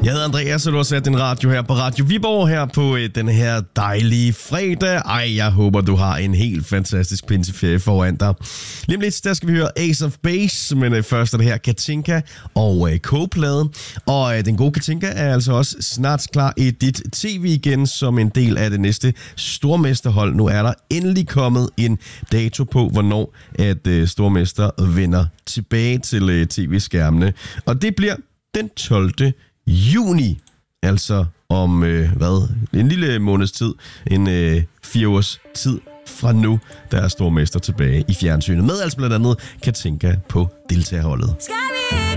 Jeg hedder Andreas, og du har sat din radio her på Radio Viborg her på den her dejlige fredag. Jeg håber, du har en helt fantastisk pinseferie foran dig. Lige om lidt, der skal vi høre Ace of Base, men først er det her Katinka og K-plade. Og den gode Katinka er altså også snart klar i dit tv igen som en del af det næste stormesterhold. Nu er der endelig kommet en dato på, hvornår at stormester vender tilbage til tv-skærmene. Og det bliver den 12. juni, altså om en lille måneds tid, en 4 ugers tid fra nu, der er stormester tilbage i fjernsynet, med altså blandt andet Katinka på deltagerholdet.